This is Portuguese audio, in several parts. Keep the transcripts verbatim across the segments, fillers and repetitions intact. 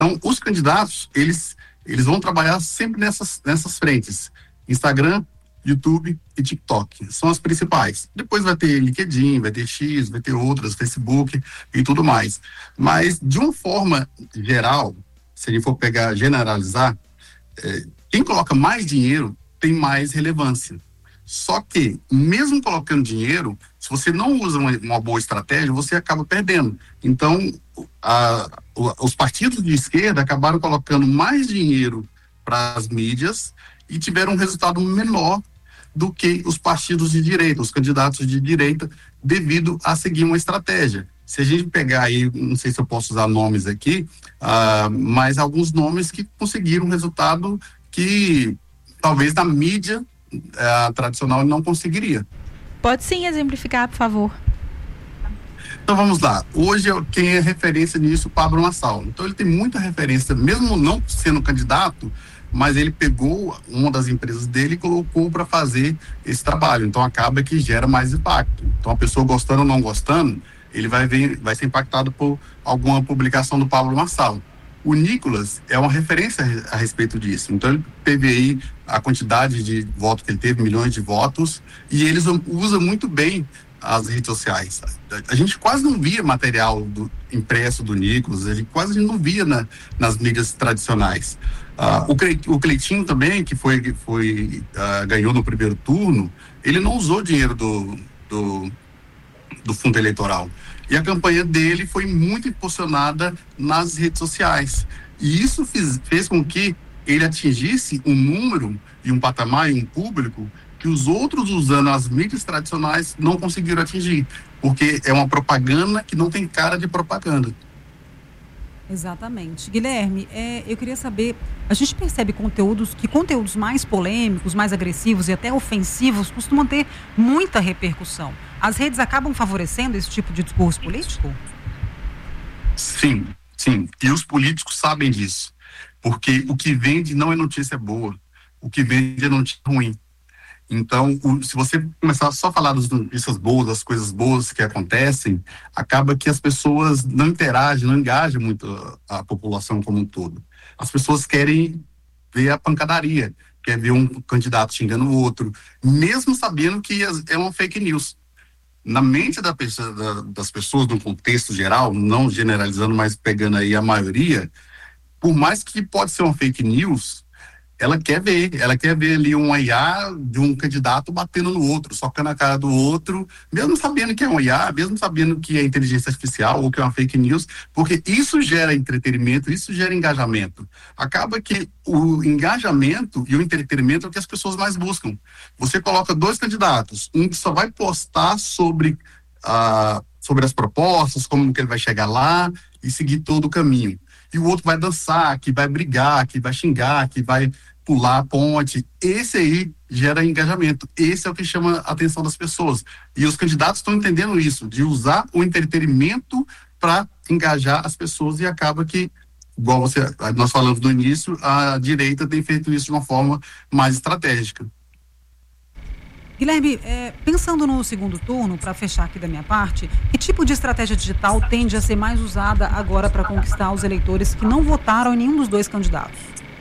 Então, os candidatos, eles, eles vão trabalhar sempre nessas, nessas frentes. Instagram, YouTube e TikTok. São as principais. Depois vai ter LinkedIn, vai ter X, vai ter outras, Facebook e tudo mais. Mas, de uma forma geral, se a gente for pegar, generalizar, é, quem coloca mais dinheiro tem mais relevância. Só que, mesmo colocando dinheiro, se você não usa uma, uma boa estratégia, você acaba perdendo. Então, a, a, os partidos de esquerda acabaram colocando mais dinheiro para as mídias e tiveram um resultado menor do que os partidos de direita, os candidatos de direita, devido a seguir uma estratégia. Se a gente pegar aí, não sei se eu posso usar nomes aqui, uh, mas alguns nomes que conseguiram um resultado que talvez na mídia uh, tradicional não conseguiria. Pode sim exemplificar, por favor. Então vamos lá. Hoje quem é referência nisso, Pablo Marçal. Então ele tem muita referência, mesmo não sendo candidato, mas ele pegou uma das empresas dele e colocou para fazer esse trabalho. Então acaba que gera mais impacto. Então a pessoa gostando ou não gostando, ele vai ver, vai ser impactado por alguma publicação do Pablo Marçal. O Nicolas é uma referência a respeito disso. Então ele teve aí a quantidade de votos que ele teve, milhões de votos, e eles usam muito bem as redes sociais. A gente quase não via material do, impresso do Nicolas, a gente quase não via na, nas mídias tradicionais. Uh, o, Cle, o Cleitinho também, que foi, que foi uh, ganhou no primeiro turno, ele não usou dinheiro do, do, do fundo eleitoral. E a campanha dele foi muito impulsionada nas redes sociais. E isso fiz, fez com que ele atingisse um número e um patamar e um público que os outros, usando as mídias tradicionais, não conseguiram atingir. Porque é uma propaganda que não tem cara de propaganda. Exatamente. Guilherme, é, eu queria saber, a gente percebe conteúdos, que conteúdos mais polêmicos, mais agressivos e até ofensivos costumam ter muita repercussão. As redes acabam favorecendo esse tipo de discurso político? Sim, sim. E os políticos sabem disso. Porque o que vende não é notícia boa. O que vende é notícia ruim. Então, o, se você começar só a falar das notícias boas, das coisas boas que acontecem, acaba que as pessoas não interagem, não engajam muito a, a população como um todo. As pessoas querem ver a pancadaria, quer ver um candidato xingando o outro, mesmo sabendo que é uma fake news. Na mente da pessoa, da, das pessoas, no contexto geral, não generalizando, mas pegando aí a maioria, por mais que pode ser uma fake news, ela quer ver, ela quer ver ali um I A de um candidato batendo no outro, socando a cara do outro, mesmo sabendo que é um I A, mesmo sabendo que é inteligência artificial ou que é uma fake news, porque isso gera entretenimento, isso gera engajamento. Acaba que o engajamento e o entretenimento é o que as pessoas mais buscam. Você coloca dois candidatos, um que só vai postar sobre, uh, sobre as propostas, como que ele vai chegar lá e seguir todo o caminho. E o outro vai dançar, que vai brigar, que vai xingar, que vai pular a ponte. Esse aí gera engajamento. Esse é o que chama a atenção das pessoas. E os candidatos estão entendendo isso, de usar o entretenimento para engajar as pessoas, e acaba que, igual você, nós falamos no início, a direita tem feito isso de uma forma mais estratégica. Guilherme, é, pensando no segundo turno, para fechar aqui da minha parte, que tipo de estratégia digital tende a ser mais usada agora para conquistar os eleitores que não votaram em nenhum dos dois candidatos?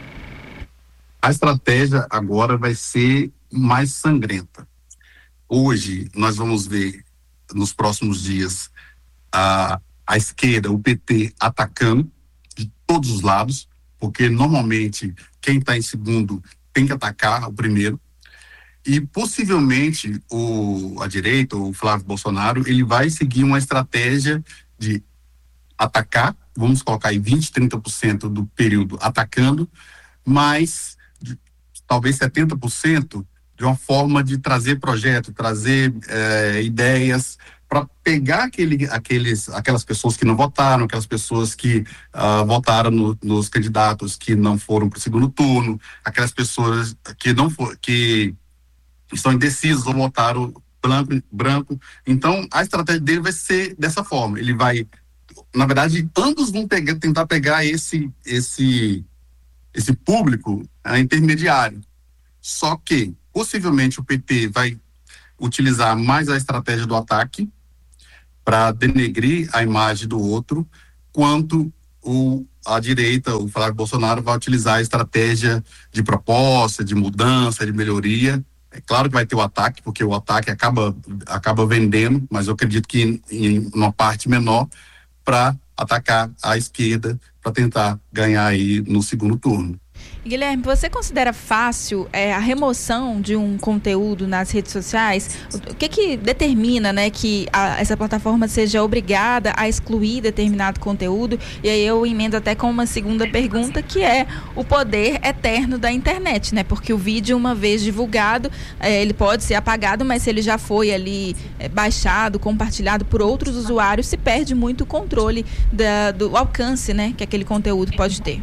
A estratégia agora vai ser mais sangrenta. Hoje, nós vamos ver, nos próximos dias, a, a esquerda, o P T, atacando de todos os lados, porque normalmente quem está em segundo tem que atacar o primeiro. E possivelmente o, a direita, o Flávio Bolsonaro, ele vai seguir uma estratégia de atacar, vamos colocar aí vinte, trinta por cento do período atacando, mas de, talvez setenta por cento de uma forma de trazer projeto, trazer eh, ideias para pegar aquele, aqueles, aquelas pessoas que não votaram, aquelas pessoas que uh, votaram no, nos candidatos que não foram para o segundo turno, aquelas pessoas que não for, que estão indecisos ou votaram branco, branco. Então, a estratégia dele vai ser dessa forma. Ele vai, na verdade, ambos vão pegar, tentar pegar esse, esse, esse público uh, intermediário. Só que, possivelmente, o P T vai utilizar mais a estratégia do ataque para denegrir a imagem do outro, quanto o, a direita, o Flávio Bolsonaro, vai utilizar a estratégia de proposta, de mudança, de melhoria. É claro que vai ter o ataque, porque o ataque acaba, acaba vendendo, mas eu acredito que em, em uma parte menor, para atacar a esquerda, para tentar ganhar aí no segundo turno. Guilherme, você considera fácil é, a remoção de um conteúdo nas redes sociais? O, o que que determina, né, que a, essa plataforma seja obrigada a excluir determinado conteúdo? E aí eu emendo até com uma segunda pergunta, que é o poder eterno da internet, né? Porque o vídeo, uma vez divulgado, é, ele pode ser apagado, mas se ele já foi ali é, baixado, compartilhado por outros usuários, se perde muito o controle da, do alcance, né, que aquele conteúdo pode ter.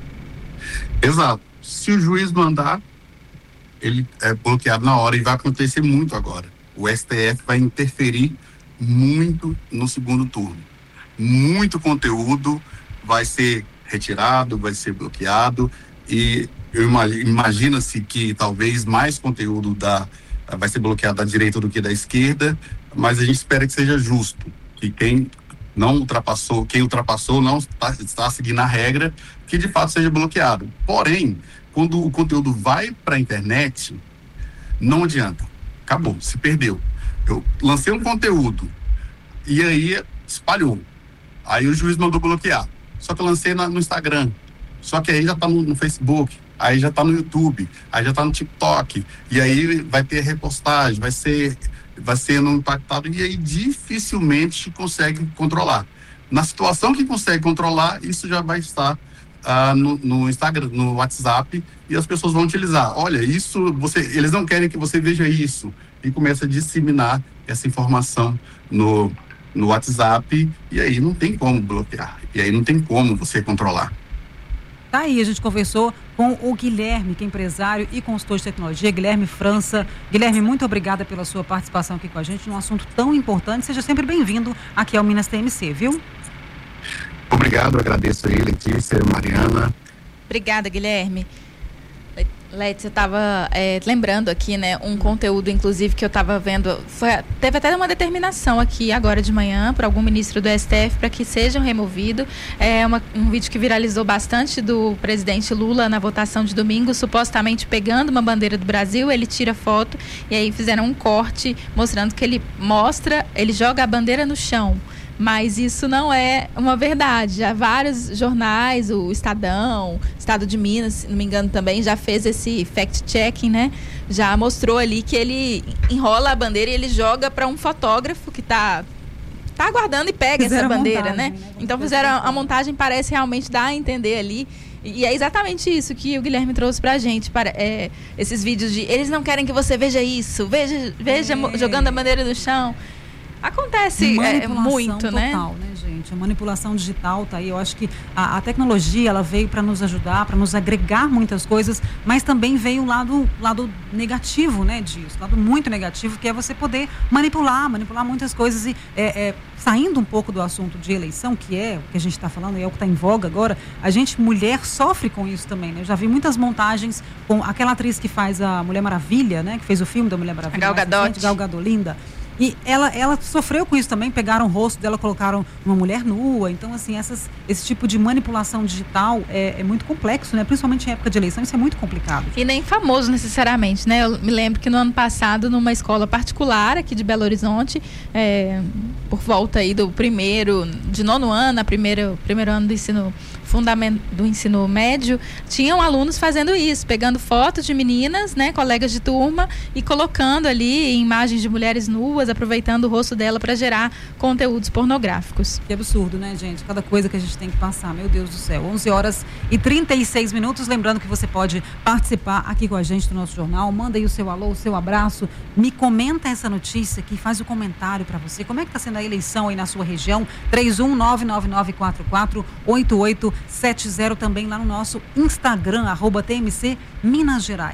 Exato. Se o juiz mandar, ele é bloqueado na hora, e vai acontecer muito agora. O S T F vai interferir muito no segundo turno. Muito conteúdo vai ser retirado, vai ser bloqueado, e eu imagino, imagina-se que talvez mais conteúdo da, vai ser bloqueado da direita do que da esquerda, mas a gente espera que seja justo, que quem não ultrapassou, quem ultrapassou não está, está seguindo a regra, que de fato seja bloqueado. Porém, quando o conteúdo vai para a internet, não adianta. Acabou, se perdeu. Eu lancei um conteúdo e aí espalhou. Aí o juiz mandou bloquear. Só que eu lancei na, no Instagram. Só que aí já está no, no Facebook, aí já está no YouTube, aí já está no TikTok. E aí vai ter repostagem, vai ser, vai sendo impactado, e aí dificilmente consegue controlar. Na situação que consegue controlar, isso já vai estar Uh, no, no Instagram, no WhatsApp, e as pessoas vão utilizar. Olha, isso, você, eles não querem que você veja isso, e começa a disseminar essa informação no, no WhatsApp, e aí não tem como bloquear, e aí não tem como você controlar. Tá aí, a gente conversou com o Guilherme, que é empresário e consultor de tecnologia, Guilherme França. Guilherme, muito obrigada pela sua participação aqui com a gente num assunto tão importante. Seja sempre bem-vindo aqui ao Minas T M C, viu? Obrigado, agradeço aí, Letícia, Mariana. Obrigada, Guilherme. Letícia, eu estava é, lembrando aqui, né, um conteúdo, inclusive, que eu estava vendo, foi, teve até uma determinação aqui agora de manhã para algum ministro do S T F para que sejam removidos. É uma, um vídeo que viralizou bastante do presidente Lula na votação de domingo, supostamente pegando uma bandeira do Brasil, ele tira foto e aí fizeram um corte mostrando que ele mostra, ele joga a bandeira no chão. Mas isso não é uma verdade. Já vários jornais, o Estadão, Estado de Minas, se não me engano também, já fez esse fact-checking, né? Já mostrou ali que ele enrola a bandeira e ele joga para um fotógrafo que está tá aguardando e pega fizeram essa bandeira, montagem, né? né? Então fizeram a, a montagem, parece realmente dar a entender ali. E é exatamente isso que o Guilherme trouxe pra gente, para, é, esses vídeos de eles não querem que você veja isso, veja, veja é. jogando a bandeira no chão. Acontece é, muito, total, né? né, gente? A manipulação digital tá aí. Eu acho que a, a tecnologia, ela veio para nos ajudar, para nos agregar muitas coisas, mas também veio o lado, lado negativo, né, disso. Lado muito negativo, que é você poder manipular, manipular muitas coisas. E é, é, saindo um pouco do assunto de eleição, que é o que a gente está falando, e é o que está em voga agora, a gente, mulher, sofre com isso também, né? Eu já vi muitas montagens com aquela atriz que faz a Mulher Maravilha, né? Que fez o filme da Mulher Maravilha. A Gal Gadot. Gal Gadot, linda. E ela, ela sofreu com isso também, pegaram o rosto dela, colocaram uma mulher nua. Então, assim, essas, esse tipo de manipulação digital é, é muito complexo, né? Principalmente em época de eleição, isso é muito complicado. E nem famoso necessariamente, né? Eu me lembro que no ano passado, numa escola particular aqui de Belo Horizonte, é, por volta aí do primeiro, de nono ano, a primeiro, primeiro ano do ensino fundamento do ensino médio, tinham alunos fazendo isso, pegando fotos de meninas, né, colegas de turma, e colocando ali imagens de mulheres nuas, aproveitando o rosto dela para gerar conteúdos pornográficos. Que absurdo, né, gente? Cada coisa que a gente tem que passar, meu Deus do céu. onze horas e trinta e seis minutos, lembrando que você pode participar aqui com a gente do nosso jornal, manda aí o seu alô, o seu abraço, me comenta essa notícia aqui, faz o comentário para você. Como é que está sendo a eleição aí na sua região? três um nove nove nove quatro quatro oito oito sete zero, também lá no nosso Instagram, arroba T M C Minas Gerais.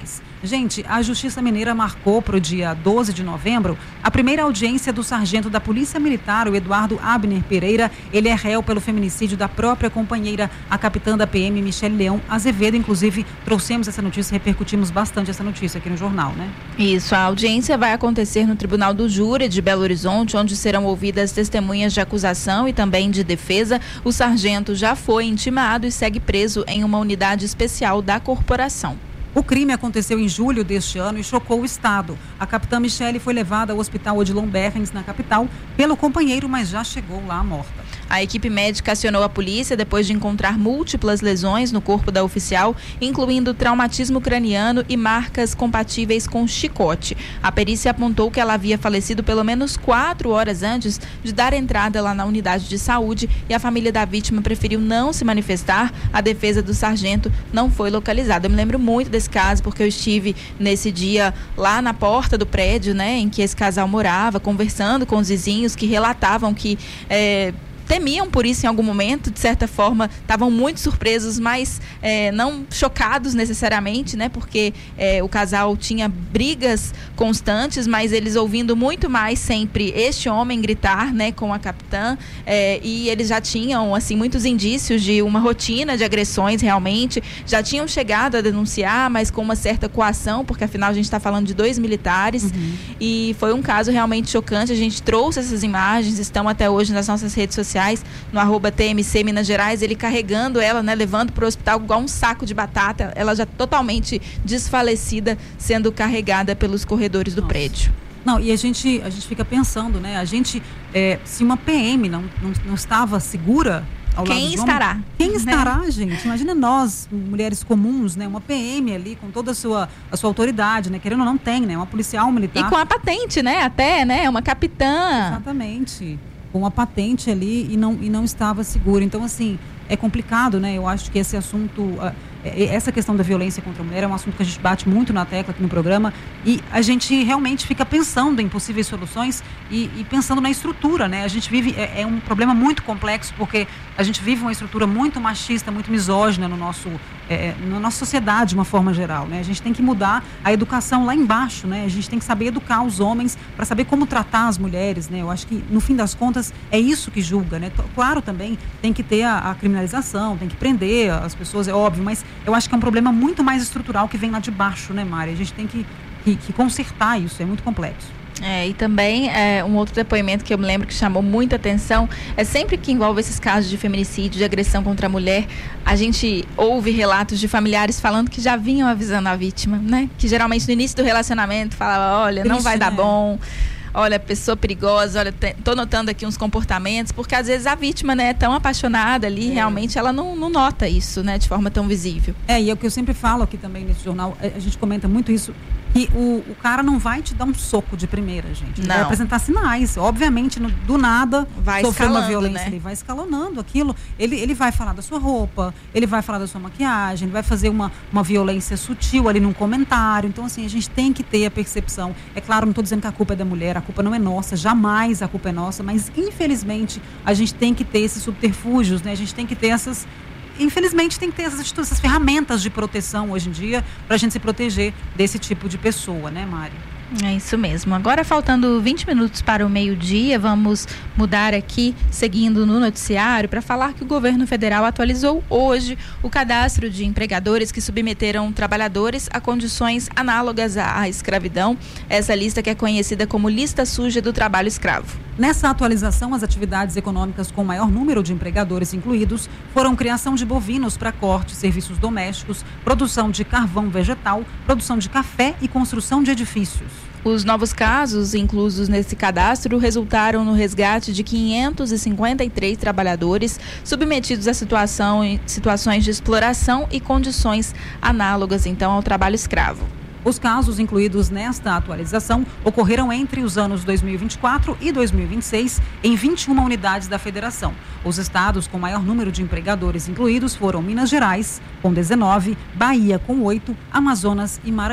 Gente, a Justiça Mineira marcou para o dia doze de novembro a primeira audiência do sargento da Polícia Militar, o Eduardo Abner Pereira. Ele é réu pelo feminicídio da própria companheira, a capitã da P M, Michele Leão Azevedo. Inclusive, trouxemos essa notícia, repercutimos bastante essa notícia aqui no jornal, né? Isso, a audiência vai acontecer no Tribunal do Júri de Belo Horizonte, onde serão ouvidas testemunhas de acusação e também de defesa. O sargento já foi intimado e segue preso em uma unidade especial da corporação. O crime aconteceu em julho deste ano e chocou o Estado. A capitã Michele foi levada ao Hospital Odilon Berrens, na capital, pelo companheiro, mas já chegou lá morta. A equipe médica acionou a polícia depois de encontrar múltiplas lesões no corpo da oficial, incluindo traumatismo craniano e marcas compatíveis com chicote. A perícia apontou que ela havia falecido pelo menos quatro horas antes de dar entrada lá na unidade de saúde e a família da vítima preferiu não se manifestar. A defesa do sargento não foi localizada. Eu me lembro muito desse caso porque eu estive nesse dia lá na porta do prédio, né, em que esse casal morava, conversando com os vizinhos que relatavam que é, temiam por isso em algum momento, de certa forma estavam muito surpresos, mas é, não chocados necessariamente, né, porque é, o casal tinha brigas constantes, mas eles ouvindo muito mais sempre este homem gritar, né, com a capitã, é, e eles já tinham assim muitos indícios de uma rotina de agressões realmente, já tinham chegado a denunciar, mas com uma certa coação, porque afinal a gente está falando de dois militares, uhum. E foi um caso realmente chocante. A gente trouxe essas imagens, estão até hoje nas nossas redes sociais, no arroba T M C Minas Gerais, ele carregando ela, né, levando para o hospital igual um saco de batata, ela já totalmente desfalecida, sendo carregada pelos corredores do Nossa. prédio. Não, e a gente, a gente fica pensando, né, a gente, é, se uma P M não, não, não estava segura ao lado Quem estará? Homem, quem estará, né? Gente? Imagina nós, mulheres comuns, né? Uma P M ali, com toda a sua, a sua autoridade, né? Querendo ou não tem, né? Uma policial militar. E com a patente, né? Até, né? Uma capitã. Exatamente. Com a patente ali e não, e não estava segura. Então, assim, é complicado, né? Eu acho que esse assunto, uh, essa questão da violência contra a mulher é um assunto que a gente bate muito na tecla aqui no programa e a gente realmente fica pensando em possíveis soluções e, e pensando na estrutura, né? A gente vive, é, é um problema muito complexo porque a gente vive uma estrutura muito machista, muito misógina no nosso, é, na nossa sociedade de uma forma geral, né? A gente tem que mudar a educação lá embaixo, né? A gente tem que saber educar os homens para saber como tratar as mulheres, né? Eu acho que, no fim das contas, é isso que julga, né? Claro, também tem que ter a, a criminalização, tem que prender as pessoas, é óbvio, mas eu acho que é um problema muito mais estrutural que vem lá de baixo, né, Mari? A gente tem que, que, que consertar isso, é muito complexo. É, e também é, um outro depoimento que eu me lembro que chamou muita atenção é sempre que envolve esses casos de feminicídio, de agressão contra a mulher, a gente ouve relatos de familiares falando que já vinham avisando a vítima, né? Que geralmente no início do relacionamento falava, olha, Triste, não vai dar né? bom, olha, pessoa perigosa, olha, te, tô notando aqui uns comportamentos, porque às vezes a vítima, né, é tão apaixonada ali, é. realmente ela não, não nota isso, né, de forma tão visível. É, e é o que eu sempre falo aqui também nesse jornal, a gente comenta muito isso, que o, o cara não vai te dar um soco de primeira, gente. Ele não. vai apresentar sinais. Obviamente, no, do nada, vai sofrer uma violência. Né? Ele vai escalonando aquilo. Ele, ele vai falar da sua roupa, ele vai falar da sua maquiagem, ele vai fazer uma, uma violência sutil ali num comentário. Então, assim, a gente tem que ter a percepção. É claro, não estou dizendo que a culpa é da mulher, a culpa não é nossa, jamais a culpa é nossa, mas, infelizmente, a gente tem que ter esses subterfúgios, né? A gente tem que ter essas... Infelizmente tem que ter essas atitudes, essas ferramentas de proteção hoje em dia para a gente se proteger desse tipo de pessoa, né, Mari? É isso mesmo. Agora, faltando vinte minutos para o meio-dia, vamos mudar aqui, seguindo no noticiário, para falar que o governo federal atualizou hoje o cadastro de empregadores que submeteram trabalhadores a condições análogas à escravidão. Essa lista que é conhecida como lista suja do trabalho escravo. Nessa atualização, as atividades econômicas com maior número de empregadores incluídos foram criação de bovinos para corte, serviços domésticos, produção de carvão vegetal, produção de café e construção de edifícios. Os novos casos inclusos nesse cadastro resultaram no resgate de quinhentos e cinquenta e três trabalhadores submetidos a situação, situações de exploração e condições análogas, então, ao trabalho escravo. Os casos incluídos nesta atualização ocorreram entre os anos dois mil e vinte e quatro e dois mil e vinte e seis em vinte e uma unidades da federação. Os estados com maior número de empregadores incluídos foram Minas Gerais, com dezenove, Bahia, com oito, Amazonas e Maranhão,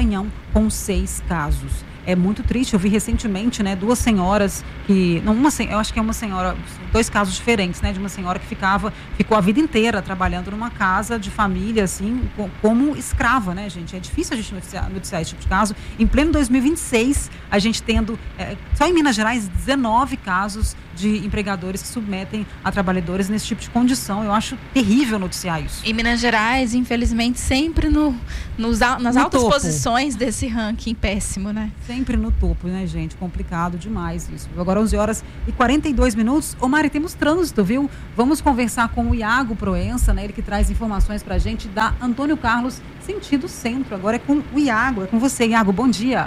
com seis casos. É muito triste. Eu vi recentemente, né, duas senhoras que, não, uma, eu acho que é uma senhora, dois casos diferentes, né, de uma senhora que ficava, ficou a vida inteira trabalhando numa casa de família, assim, como escrava, né, gente? É difícil a gente noticiar, noticiar esse tipo de caso. Em pleno dois mil e vinte e seis, a gente tendo, é, só em Minas Gerais, dezenove casos de empregadores que submetem a trabalhadores nesse tipo de condição. Eu acho terrível noticiar isso. E Minas Gerais, infelizmente, sempre no, nos, nas no altas topo. Posições desse ranking péssimo, né? Sempre no topo, né, gente? Complicado demais isso. Agora onze horas e quarenta e dois minutos. Ô Mari, temos trânsito, viu? Vamos conversar com o Iago Proença, né? Ele que traz informações pra gente da Antônio Carlos, sentido centro. Agora é com o Iago, é com você, Iago. Bom dia.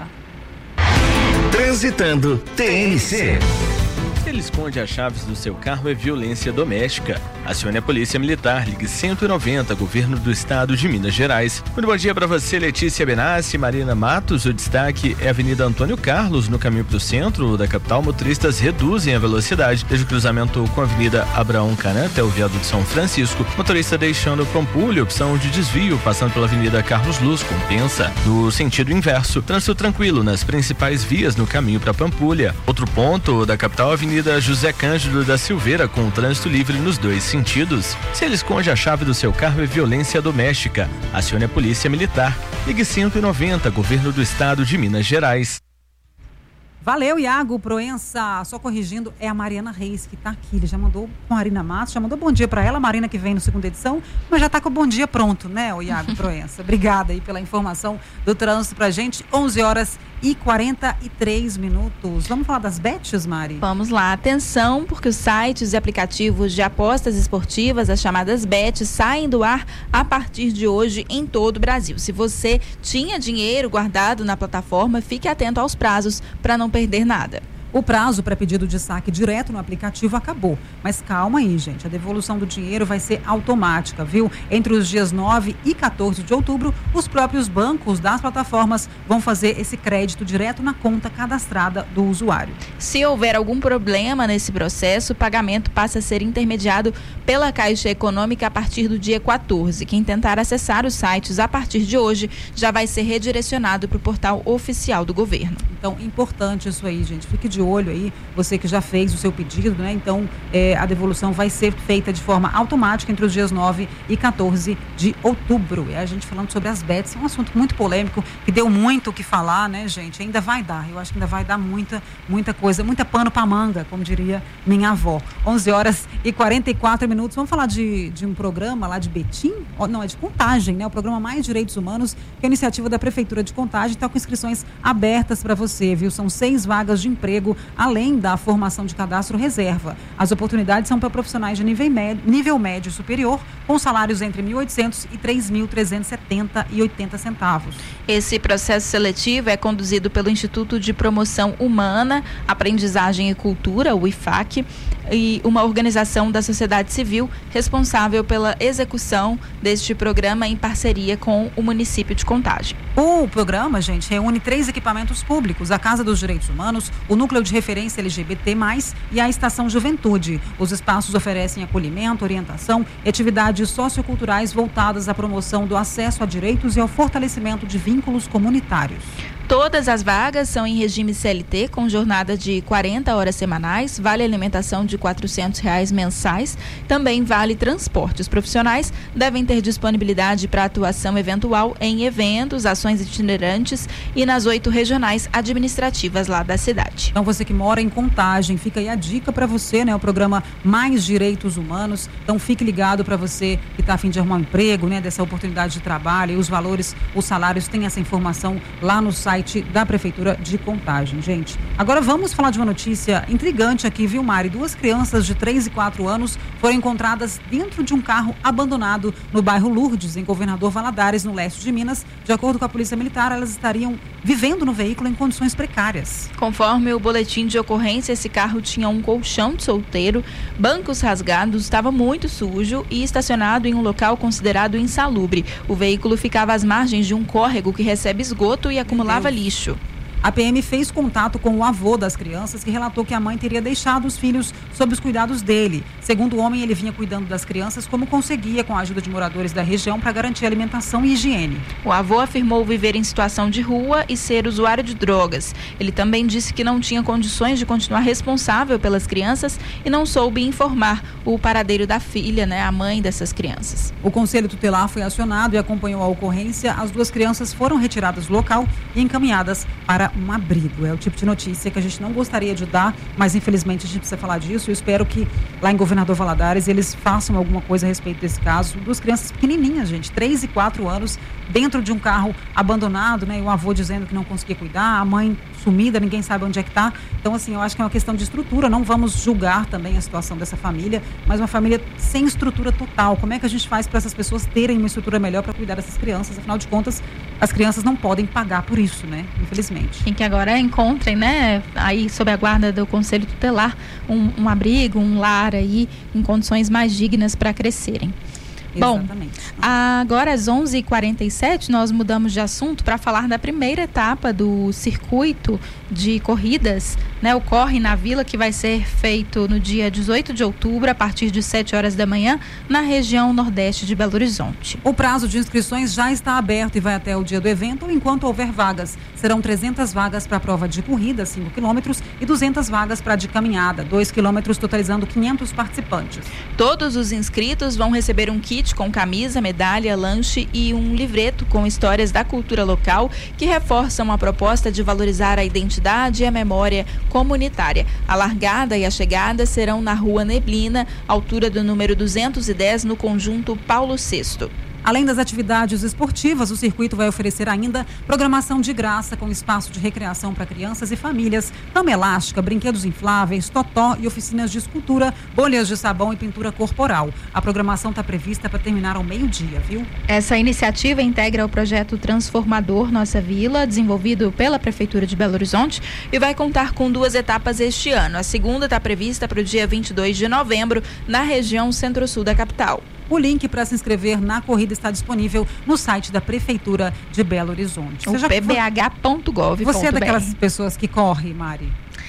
Transitando T N C. Se ele esconde as chaves do seu carro, é violência doméstica. Acione a Polícia Militar, ligue cento e noventa, Governo do Estado de Minas Gerais. Muito bom dia para você, Letícia Benassi, Marina Matos. O destaque é a Avenida Antônio Carlos, no caminho para o centro da capital. Motoristas reduzem a velocidade desde o cruzamento com a Avenida Abraão Canan até o viaduto São Francisco. Motorista deixando Pampulha, opção de desvio, passando pela Avenida Carlos Luz, compensa. No sentido inverso, trânsito tranquilo nas principais vias no caminho para Pampulha. Outro ponto da capital, Avenida José Cândido da Silveira, com trânsito livre nos dois sentidos. Se ele esconde a chave do seu carro, é violência doméstica. Acione a Polícia Militar. Ligue cento e noventa, Governo do Estado de Minas Gerais. Valeu, Iago Proença. Só corrigindo, é a Mariana Reis que está aqui. Ele já mandou com a Marina Matos, já mandou bom dia para ela, a Marina que vem no segunda edição, mas já está com o bom dia pronto, né, o Iago Proença? Obrigada aí pela informação do trânsito pra gente. onze horas e quarenta e três minutos. Vamos falar das bets, Mari? Vamos lá, atenção, porque os sites e aplicativos de apostas esportivas, as chamadas bets, saem do ar a partir de hoje em todo o Brasil. Se você tinha dinheiro guardado na plataforma, fique atento aos prazos para não perder nada. O prazo para pedido de saque direto no aplicativo acabou, mas calma aí, gente, a devolução do dinheiro vai ser automática, viu? Entre os dias nove e quatorze de outubro, os próprios bancos das plataformas vão fazer esse crédito direto na conta cadastrada do usuário. Se houver algum problema nesse processo, o pagamento passa a ser intermediado pela Caixa Econômica a partir do dia quatorze. Quem tentar acessar os sites a partir de hoje já vai ser redirecionado para o portal oficial do governo. Então, importante isso aí, gente. Fique de olho aí, você que já fez o seu pedido, né? Então, é, a devolução vai ser feita de forma automática entre os dias nove e quatorze de outubro. E a gente falando sobre as bets, é um assunto muito polêmico, que deu muito o que falar, né, gente? Ainda vai dar, eu acho que ainda vai dar muita, muita coisa, muita pano pra manga, como diria minha avó. onze horas e quarenta e quatro minutos. Vamos falar de, de um programa lá de Betim? Oh, não, é de Contagem, né? O programa Mais Direitos Humanos, que é a iniciativa da Prefeitura de Contagem, está com inscrições abertas para você, viu? São seis vagas de emprego, além da formação de cadastro reserva. As oportunidades são para profissionais de nível médio, nível médio e superior, com salários entre mil e oitocentos e três mil trezentos e setenta e oitenta centavos. Esse processo seletivo é conduzido pelo Instituto de Promoção Humana, Aprendizagem e Cultura, o I F A C, e uma organização da sociedade civil responsável pela execução deste programa em parceria com o município de Contagem. O programa, gente, reúne três equipamentos públicos: a Casa dos Direitos Humanos, o Núcleo de Referência L G B T mais, e a Estação Juventude. Os espaços oferecem acolhimento, orientação e atividades socioculturais voltadas à promoção do acesso a direitos e ao fortalecimento de vínculos comunitários. Todas as vagas são em regime C L T, com jornada de quarenta horas semanais, vale alimentação de quatrocentos reais mensais, também vale transporte. Os profissionais devem ter disponibilidade para atuação eventual em eventos, ações itinerantes e nas oito regionais administrativas lá da cidade. Então, você que mora em Contagem, fica aí a dica para você, né? O programa Mais Direitos Humanos. Então, fique ligado para você que está a fim de arrumar um emprego, né? Dessa oportunidade de trabalho, e os valores, os salários, tem essa informação lá no site da Prefeitura de Contagem, gente. Agora vamos falar de uma notícia intrigante aqui, viu, Mari? Duas crianças de três e quatro anos foram encontradas dentro de um carro abandonado no bairro Lourdes, em Governador Valadares, no leste de Minas. De acordo com a Polícia Militar, elas estariam vivendo no veículo em condições precárias. Conforme o boletim de ocorrência, esse carro tinha um colchão de solteiro, bancos rasgados, estava muito sujo e estacionado em um local considerado insalubre. O veículo ficava às margens de um córrego que recebe esgoto e acumulava lixo. A P M fez contato com o avô das crianças, que relatou que a mãe teria deixado os filhos sob os cuidados dele. Segundo o homem, ele vinha cuidando das crianças como conseguia, com a ajuda de moradores da região, para garantir alimentação e higiene. O avô afirmou viver em situação de rua e ser usuário de drogas. Ele também disse que não tinha condições de continuar responsável pelas crianças e não soube informar o paradeiro da filha, né, a mãe dessas crianças. O Conselho Tutelar foi acionado e acompanhou a ocorrência. As duas crianças foram retiradas do local e encaminhadas para um abrigo. É o tipo de notícia que a gente não gostaria de dar, mas infelizmente a gente precisa falar disso. Eu espero que lá em Governador Valadares eles façam alguma coisa a respeito desse caso. Duas crianças pequenininhas, gente, três e quatro anos, dentro de um carro abandonado, né? E o avô dizendo que não conseguia cuidar, a mãe sumida, ninguém sabe onde é que está. Então, assim, eu acho que é uma questão de estrutura. Não vamos julgar também a situação dessa família, mas uma família sem estrutura total. Como é que a gente faz para essas pessoas terem uma estrutura melhor para cuidar dessas crianças? Afinal de contas, as crianças não podem pagar por isso, né? Infelizmente. Em que agora encontrem, né, aí sob a guarda do Conselho Tutelar, um, um abrigo, um lar aí em condições mais dignas para crescerem. Exatamente. Bom, agora às onze e quarenta e sete nós mudamos de assunto para falar da primeira etapa do circuito de corridas, né, o Corre na Vila, que vai ser feito no dia dezoito de outubro, a partir de sete horas da manhã, na região nordeste de Belo Horizonte. O prazo de inscrições já está aberto e vai até o dia do evento, enquanto houver vagas. Serão trezentas vagas para a prova de corrida, cinco quilômetros, e duzentas vagas para a de caminhada, dois quilômetros, totalizando quinhentos participantes. Todos os inscritos vão receber um kit com camisa, medalha, lanche e um livreto com histórias da cultura local que reforçam a proposta de valorizar a identidade e a memória comunitária. A largada e a chegada serão na Rua Neblina, altura do número duzentos e dez, no conjunto Paulo sexto. Além das atividades esportivas, o circuito vai oferecer ainda programação de graça com espaço de recreação para crianças e famílias, cama elástica, brinquedos infláveis, totó e oficinas de escultura, bolhas de sabão e pintura corporal. A programação está prevista para terminar ao meio-dia, viu? Essa iniciativa integra o projeto Transformador Nossa Vila, desenvolvido pela Prefeitura de Belo Horizonte, e vai contar com duas etapas este ano. A segunda está prevista para o dia vinte e dois de novembro, na região centro-sul da capital. O link para se inscrever na corrida está disponível no site da Prefeitura de Belo Horizonte. O p b h ponto gov ponto b r. Você é daquelas pessoas que corre, Mari?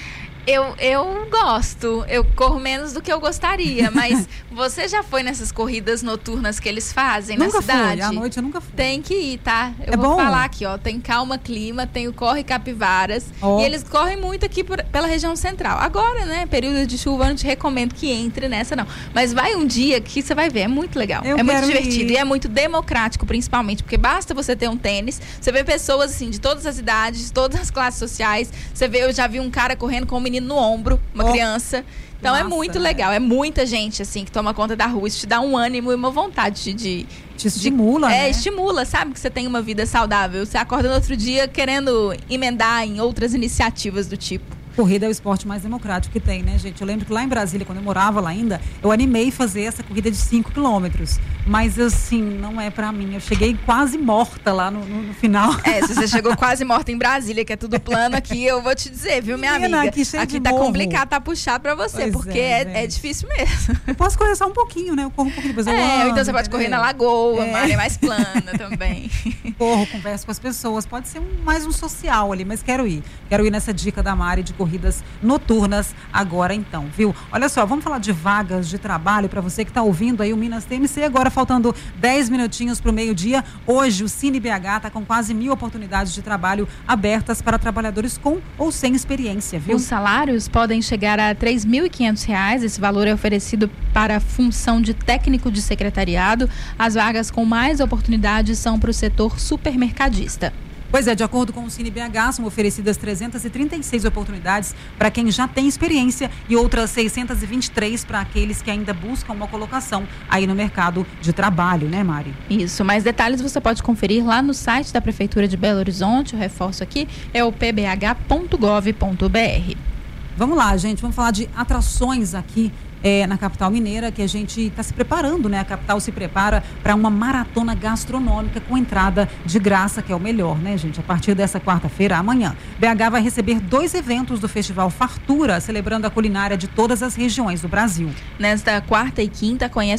Eu, eu gosto, eu corro menos do que eu gostaria, mas você já foi nessas corridas noturnas que eles fazem nunca na cidade? Fui, à noite eu nunca fui. Tem que ir, tá? Eu é vou bom? falar aqui, ó, tem Calma Clima, tem o Corre Capivaras, oh. e eles correm muito aqui por, pela região central. Agora, né, período de chuva, eu não te recomendo que entre nessa, não. Mas vai um dia que você vai ver, é muito legal, eu é muito divertido ir. e é muito democrático, principalmente, porque basta você ter um tênis, você vê pessoas, assim, de todas as idades, todas as classes sociais, você vê, eu já vi um cara correndo com um menino no ombro, uma oh. criança. Então Nossa, é muito legal, é muita gente assim que toma conta da rua, isso te dá um ânimo e uma vontade de... Te estimula, de, né? É, estimula, sabe? Que você tem uma vida saudável, você acorda no outro dia querendo emendar em outras iniciativas do tipo. Corrida é o esporte mais democrático que tem, né, gente? Eu lembro que lá em Brasília, quando eu morava lá ainda, eu animei fazer essa corrida de cinco quilômetros. Mas, assim, não é pra mim. Eu cheguei quase morta lá no, no, no final. É, se você chegou quase morta em Brasília, que é tudo plano aqui, eu vou te dizer, viu, minha Menina, amiga? Aqui, aqui tá morro. complicado, tá puxado pra você, pois porque é, é, é difícil mesmo. Eu posso correr só um pouquinho, né? Eu corro um pouquinho, depois eu É, ando, então você pode entendeu? correr na lagoa, é. uma área mais plana também. Corro, converso com as pessoas, pode ser um, mais um social ali, mas quero ir. Quero ir nessa dica da Mari de corridas noturnas agora então, viu? Olha só, vamos falar de vagas de trabalho para você que está ouvindo aí o Minas T M C, agora faltando dez minutinhos para o meio-dia. Hoje o Cine B H está com quase mil oportunidades de trabalho abertas para trabalhadores com ou sem experiência, viu? Os salários podem chegar a três mil e quinhentos reais, esse valor é oferecido para a função de técnico de secretariado. As vagas com mais oportunidades são para o setor supermercadista. Pois é, de acordo com o Cine B H, são oferecidas trezentas e trinta e seis oportunidades para quem já tem experiência e outras seiscentas e vinte e três para aqueles que ainda buscam uma colocação aí no mercado de trabalho, né, Mari? Isso, mais detalhes você pode conferir lá no site da Prefeitura de Belo Horizonte, eu reforço aqui, é o p b h ponto gov ponto b r. Vamos lá, gente, vamos falar de atrações aqui É, na capital mineira, que a gente está se preparando, né? A capital se prepara para uma maratona gastronômica com entrada de graça, que é o melhor, né, gente? A partir dessa quarta-feira, amanhã, B H vai receber dois eventos do Festival Fartura, celebrando a culinária de todas as regiões do Brasil. Nesta quarta e quinta, conhece o, far...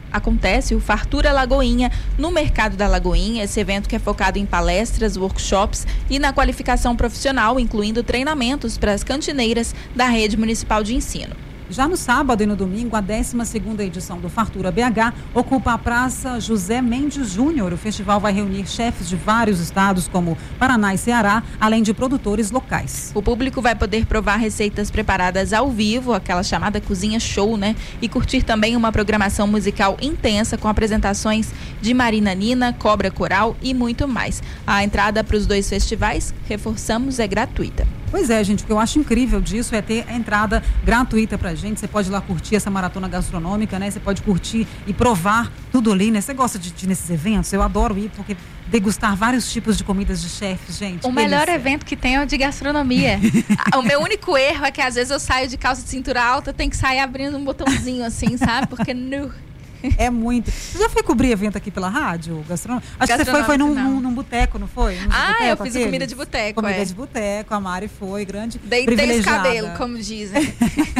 acontece o Fartura Lagoinha no Mercado da Lagoinha. Esse evento que é focado em palestras, workshops e na qualificação profissional, incluindo treinamentos para as cantineiras da rede municipal de ensino. Já no sábado e no domingo, a décima segunda edição do Fartura B H ocupa a Praça José Mendes Júnior. O festival vai reunir chefes de vários estados, como Paraná e Ceará, além de produtores locais. O público vai poder provar receitas preparadas ao vivo, aquela chamada cozinha show, né? E curtir também uma programação musical intensa com apresentações de Marina Nina, Cobra Coral e muito mais. A entrada para os dois festivais, reforçamos, é gratuita. Pois é, gente, o que eu acho incrível disso é ter a entrada gratuita pra gente. Você pode ir lá curtir essa maratona gastronômica, né? Você pode curtir e provar tudo ali, né? Você gosta de ir nesses eventos? Eu adoro ir, porque degustar vários tipos de comidas de chefes, gente. O melhor evento que tem é o de gastronomia. O meu único erro é que às vezes eu saio de calça de cintura alta, tem que sair abrindo um botãozinho assim, sabe? Porque nu... É muito. Você já foi cobrir evento aqui pela rádio, gastronômico? Acho que você foi, foi num, num, num boteco, não foi? Num ah, boteco, eu fiz aqueles? comida de boteco, Comida é. de boteco, a Mari foi, grande Deitei os cabelos, como dizem.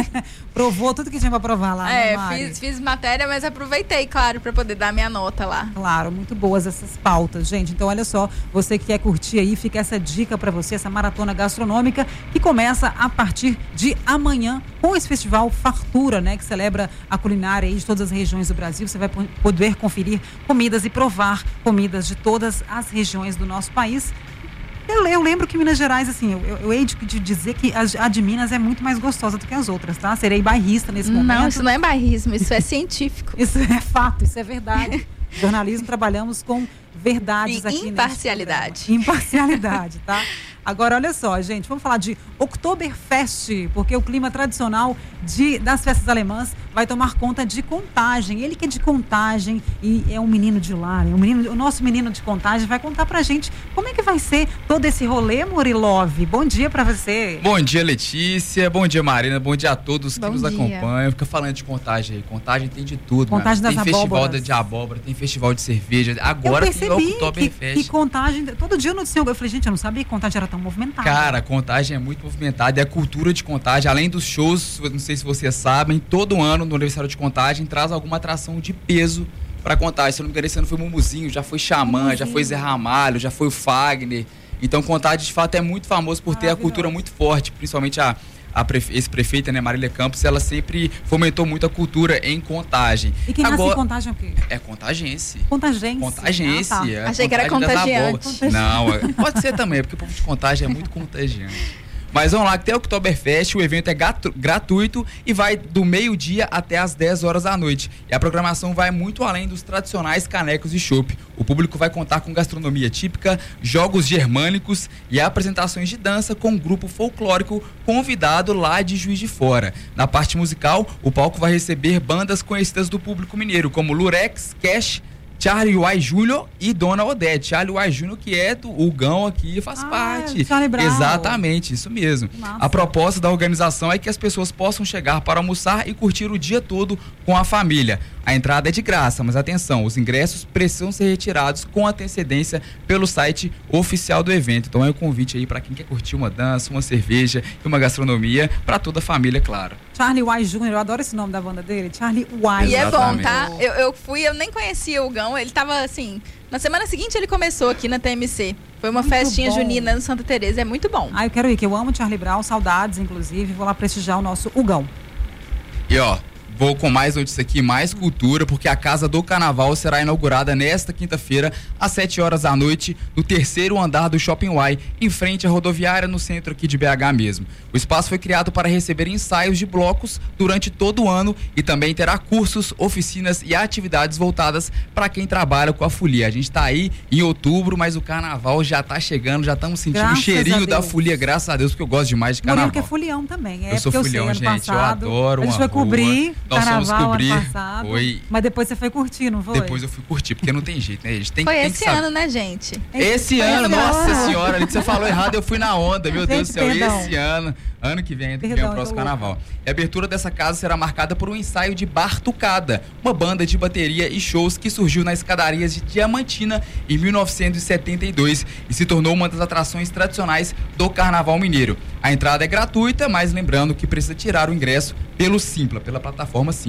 Provou tudo que tinha pra provar lá, É, né, Mari? fiz, fiz matéria, mas aproveitei, claro, pra poder dar minha nota lá. Claro, muito boas essas pautas, gente. Então, olha só, você que quer curtir aí, fica essa dica pra você, essa maratona gastronômica, que começa a partir de amanhã, com esse festival Fartura, né, que celebra a culinária aí de todas as regiões do Brasil. Você vai poder conferir comidas e provar comidas de todas as regiões do nosso país. Eu, eu lembro que Minas Gerais, assim, eu, eu hei de, de dizer que a, a de Minas é muito mais gostosa do que as outras, tá? Serei bairrista nesse momento. Não, isso não é bairrismo, isso é científico. Isso é fato, isso é verdade. Jornalismo, trabalhamos com verdades e aqui. Imparcialidade. Imparcialidade, tá? Agora, olha só, gente, vamos falar de Oktoberfest, porque o clima tradicional de, das festas alemãs vai tomar conta de Contagem. Ele que é de Contagem e é um menino de lá, né? o, menino, o nosso menino de Contagem vai contar pra gente como é que vai ser todo esse rolê, Murilov. Bom dia pra você. Bom dia, Letícia. Bom dia, Marina. Bom dia a todos que Bom nos dia. acompanham. Fica falando de Contagem aí. Contagem tem de tudo, Contagem das Tem festival abóboras. de abóbora, tem festival de cerveja. Agora eu tem o percebi Oktoberfest. que, que Contagem, todo dia eu noticiei, eu falei, gente, eu não sabia que Contagem era tão movimentada. Cara, Contagem é muito movimentada, é a cultura de Contagem, além dos shows, não sei se vocês sabem, todo ano no aniversário de Contagem traz alguma atração de peso pra Contagem. Se eu não me engano, esse ano foi Mumuzinho, já foi Xamã, Mumuzinho. já foi Zé Ramalho, já foi o Fagner. Então Contagem de fato é muito famoso por ter a cultura muito forte, principalmente a A prefe... esse prefeita, né, Marília Campos, ela sempre fomentou muito a cultura em Contagem. E quem Agora, nasce em Contagem é o quê? É Contagense. Contagense. Contagense. Ah, tá. É Achei que era contagiante. Não, é- pode ser também, porque o povo de Contagem é muito contagiante. Mas vamos lá, que tem o Oktoberfest, o evento é gatu- gratuito e vai do meio-dia até as dez horas da noite. E a programação vai muito além dos tradicionais canecos e chopp. O público vai contar com gastronomia típica, jogos germânicos e apresentações de dança com um grupo folclórico convidado lá de Juiz de Fora. Na parte musical, o palco vai receber bandas conhecidas do público mineiro, como Lurex, Cash, Charlie Uai Júnior e Dona Odete. Charlie Uai Júnior, que é do, o Gão aqui, faz Ah, parte. Charlie Brown. Exatamente, isso mesmo. Massa. A proposta da organização é que as pessoas possam chegar para almoçar e curtir o dia todo com a família. A entrada é de graça, mas atenção, os ingressos precisam ser retirados com antecedência pelo site oficial do evento. Então é um convite aí para quem quer curtir uma dança, uma cerveja e uma gastronomia para toda a família, claro. Charlie Uai Júnior, eu adoro esse nome da banda dele, Charlie Uai. E é bom, Exatamente. tá? Eu, eu fui, eu nem conhecia o Gão, ele tava assim... Na semana seguinte ele começou aqui na T M C. Foi uma Muito festinha bom. junina no Santa Teresa, é muito bom. Ah, eu quero ir, que eu amo Charlie Brown, saudades, inclusive, vou lá prestigiar o nosso Ugão. E ó, vou com mais notícia aqui, mais cultura, porque a Casa do Carnaval será inaugurada nesta quinta-feira, às sete horas da noite, no terceiro andar do Shopping Uai, em frente à rodoviária, no centro aqui de B H mesmo. O espaço foi criado para receber ensaios de blocos durante todo o ano e também terá cursos, oficinas e atividades voltadas para quem trabalha com a folia. A gente está aí em outubro, mas o Carnaval já está chegando, já estamos sentindo Graças o cheirinho a da Deus. folia, graças a Deus, porque eu gosto demais de Carnaval. Murilo que é folião também, é Eu sou porque folião, eu sei, ano gente, eu passado, adoro a gente uma foi rua. cobrir Nós fomos Carnaval cobrir, ano passado, foi- mas depois você foi curtir, não foi? Depois eu fui curtir, porque não tem jeito, né? A gente tem, Foi tem esse que saber. ano, né, gente? Esse Foi ano, esse nossa ano. senhora, ali que você falou errado, eu fui na onda, meu Gente, Deus do céu, perdão. esse ano, ano que vem, ano que vem Perdão, é o próximo eu tô carnaval. E a abertura dessa casa será marcada por um ensaio de Bartucada, uma banda de bateria e shows que surgiu nas escadarias de Diamantina em mil novecentos e setenta e dois e se tornou uma das atrações tradicionais do Carnaval Mineiro. A entrada é gratuita, mas lembrando que precisa tirar o ingresso pelo Simpla, pela plataforma Simpla.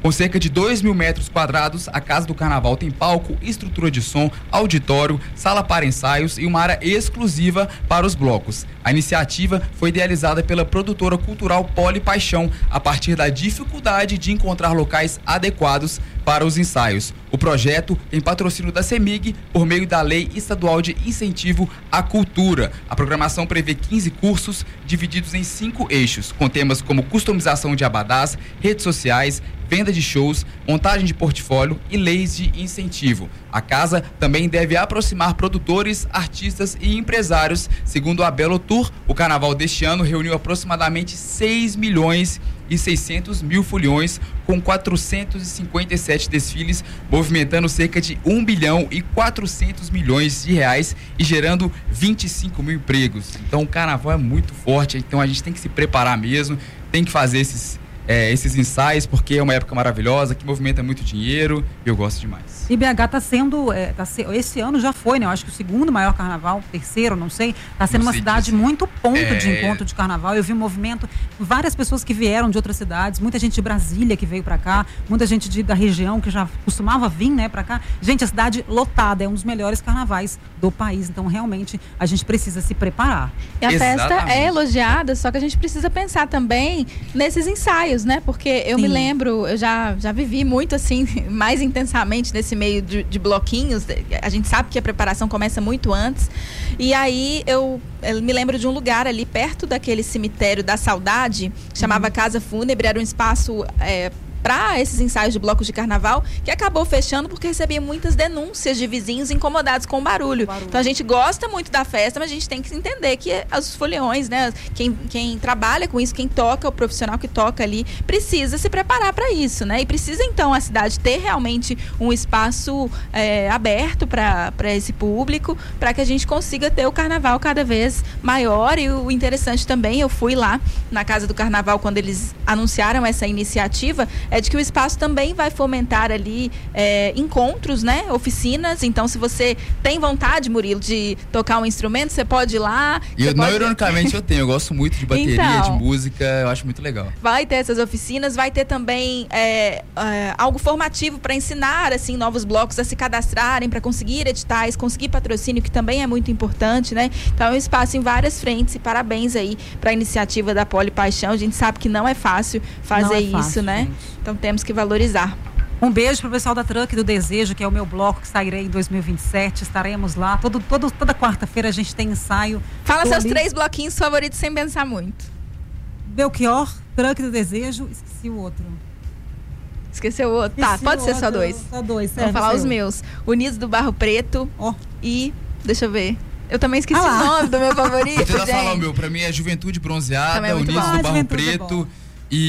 Com cerca de dois mil metros quadrados, a Casa do Carnaval tem palco, estrutura de som, auditório, sala para ensaios e uma área exclusiva para os blocos. A iniciativa foi idealizada pela produtora cultural Poli Paixão, a partir da dificuldade de encontrar locais adequados para os ensaios. O projeto tem patrocínio da CEMIG por meio da Lei Estadual de Incentivo à Cultura. A programação prevê quinze cursos divididos em cinco eixos, com temas como customização de abadás, redes sociais, venda de shows, montagem de portfólio e leis de incentivo. A casa também deve aproximar produtores, artistas e empresários. Segundo a Belo Tour, o carnaval deste ano reuniu aproximadamente seis milhões e seiscentos mil foliões, com quatrocentos e cinquenta e sete desfiles, movimentando cerca de um bilhão e quatrocentos milhões de reais e gerando vinte e cinco mil empregos. Então o carnaval é muito forte, então a gente tem que se preparar mesmo, tem que fazer esses É, esses ensaios, porque é uma época maravilhosa, que movimenta muito dinheiro e eu gosto demais. E B H está sendo, é, tá se, esse ano já foi, né? Eu acho que o segundo maior carnaval, terceiro, não sei, está sendo não uma cidade dizer. muito ponto é... de encontro de carnaval. Eu vi um movimento, várias pessoas que vieram de outras cidades, muita gente de Brasília que veio para cá, muita gente de, da região que já costumava vir, né, para cá. Gente, a cidade lotada, é um dos melhores carnavais do país, então realmente a gente precisa se preparar. E a Exatamente. festa é elogiada, só que a gente precisa pensar também nesses ensaios, né? Porque eu Sim. me lembro, eu já, já vivi muito assim, mais intensamente nesse meio de, de bloquinhos. A gente sabe que a preparação começa muito antes. E aí eu, eu me lembro de um lugar ali perto daquele cemitério da Saudade, que chamava uhum. Casa Fúnebre, era um espaço é, para esses ensaios de blocos de carnaval, que acabou fechando porque recebia muitas denúncias de vizinhos incomodados com o barulho. barulho. Então a gente gosta muito da festa, mas a gente tem que entender que os foliões, né, quem, quem trabalha com isso, quem toca, o profissional que toca ali, precisa se preparar para isso, né? E precisa então a cidade ter realmente um espaço é, aberto para esse público, para que a gente consiga ter o carnaval cada vez maior. E o interessante também, eu fui lá na Casa do Carnaval quando eles anunciaram essa iniciativa, é de que o espaço também vai fomentar ali é, encontros, né? Oficinas. Então, se você tem vontade, Murilo, de tocar um instrumento, você pode ir lá. E eu, não pode... ironicamente eu tenho, eu gosto muito de bateria, então, de música, eu acho muito legal. Vai ter essas oficinas, vai ter também é, é, algo formativo para ensinar assim, novos blocos a se cadastrarem, para conseguir editais, conseguir patrocínio, que também é muito importante, né? Então, é um espaço em várias frentes e parabéns aí para a iniciativa da Poli Paixão. A gente sabe que não é fácil fazer é isso, fácil, né? Gente. Então temos que valorizar. Um beijo pro pessoal da Truck do Desejo, que é o meu bloco que sairei em dois mil e vinte e sete. Estaremos lá. Todo, todo, toda quarta-feira a gente tem ensaio. Fala Tô seus ali. três bloquinhos favoritos sem pensar muito. Belchior, Truck do Desejo, esqueci o outro. Esqueceu o outro? Tá, pode ser só dois. Só dois, certo. Vou falar seu. os meus. Unidos do Barro Preto oh. e... Deixa eu ver. Eu também esqueci ah o nome do meu favorito, Vou tentar gente. falar o meu. Pra mim é Juventude Bronzeada, é Unidos bom. do Barro ah, Preto... É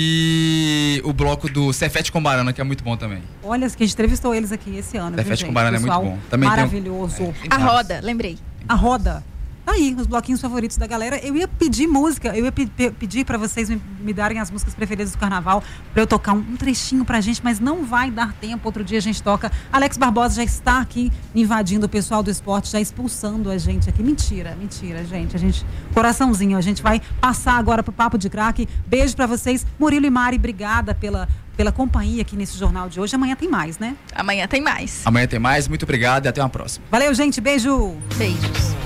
e o bloco do Cefete com Barana, que é muito bom também. Olha, que a gente entrevistou eles aqui esse ano. Cefete com Barana é muito bom. Também maravilhoso. Tem um... é, a Roda, lembrei. A Roda. Tá aí, os bloquinhos favoritos da galera. Eu ia pedir música, eu ia pe pe pedir pra vocês me, me darem as músicas preferidas do carnaval, pra eu tocar um, um trechinho pra gente, mas não vai dar tempo. Outro dia a gente toca. Alex Barbosa já está aqui invadindo o pessoal do esporte, já expulsando a gente aqui. Mentira, mentira, gente. A gente, coraçãozinho, a gente vai passar agora pro Papo de Craque. Beijo pra vocês. Murilo e Mari, obrigada pela, pela companhia aqui nesse jornal de hoje. Amanhã tem mais, né? Amanhã tem mais. Amanhã tem mais. Muito obrigado e até uma próxima. Valeu, gente. Beijo. Beijos.